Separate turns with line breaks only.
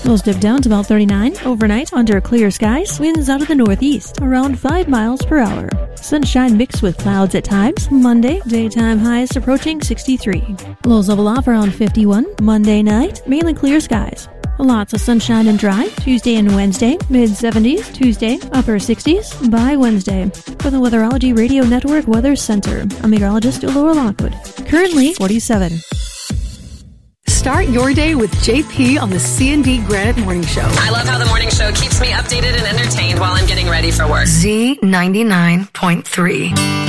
We'll dip down to about 39. Overnight, under clear skies, winds out of the northeast, around 5 miles per hour. Sunshine mixed with clouds at times. Monday, daytime highs approaching 63. Lows level off around 51. Monday night, mainly clear skies. Lots of sunshine and dry. Tuesday and Wednesday, mid-70s. Tuesday, upper 60s by Wednesday. For the Weatherology Radio Network Weather Center, I'm meteorologist Laura Lockwood. Currently 47.
Start your day with JP on the C&D Granite Morning Show.
I love how the morning show keeps me updated and entertained while I'm getting ready for work.
Z99.3.